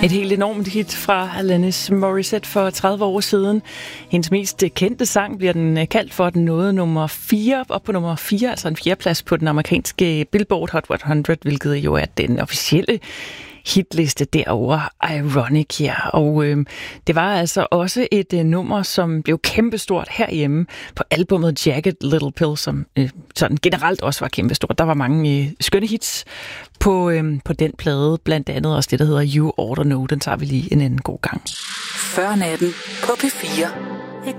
Et helt enormt hit fra Alanis Morissette for 30 år siden. Hendes mest kendte sang bliver den kaldt for, den nåede nummer 4, op på nummer 4, altså en 4. plads på den amerikanske Billboard Hot 100, hvilket jo er den officielle hitliste derovre, Ironic, ja. Og det var altså også et nummer, som blev kæmpestort herhjemme på albumet Jagged Little Pill, som sådan generelt også var kæmpestort. Der var mange skønne hits på den plade, blandt andet også det, der hedder You Oughta Know. Den tager vi lige en anden god gang. Før natten på P4.